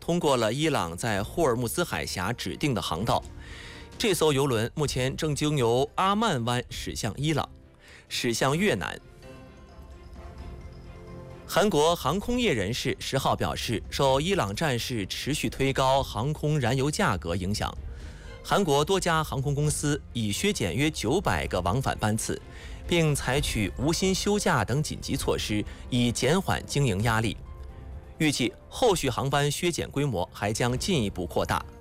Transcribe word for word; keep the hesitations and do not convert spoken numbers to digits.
通过了伊朗在霍尔木兹海峡指定的航道。这艘邮轮目前正经由阿曼湾驶向伊朗，驶向越南。韩国航空业人士十号表示，受伊朗战事持续推高航空燃油价格影响，韩国多家航空公司已削减约九百个往返班次，并采取无薪休假等紧急措施，以减缓经营压力。预计后续航班削减规模还将进一步扩大。